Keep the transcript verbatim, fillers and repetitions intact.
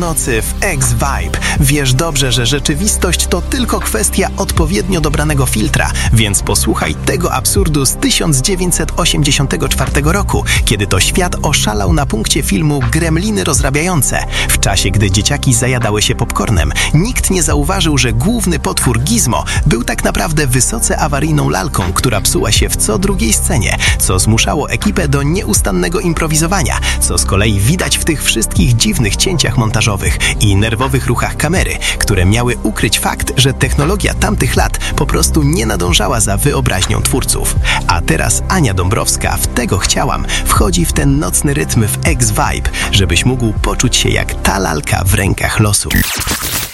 Nocy w X-Vibe. Wiesz dobrze, że rzeczywistość to tylko kwestia odpowiednio dobranego filtra, więc posłuchaj tego absurdu z tysiąc dziewięćset osiemdziesiątego czwartego roku, kiedy to świat oszalał na punkcie filmu Gremliny rozrabiające. W czasie, gdy dzieciaki zajadały się popcornem, nikt nie zauważył, że główny potwór Gizmo był tak naprawdę wysoce awaryjną lalką, która psuła się w co drugiej scenie, co zmuszało ekipę do nieustannego improwizowania, co z kolei widać w tych wszystkich dziwnych cięciach montażowych i nerwowych ruchach kamery, które miały ukryć fakt, że technologia tamtych lat po prostu nie nadążała za wyobraźnią twórców. A teraz Ania Dąbrowska w Tego chciałam wchodzi w ten nocny rytm w X-Vibe, żebyś mógł poczuć się jak ta lalka w rękach losu.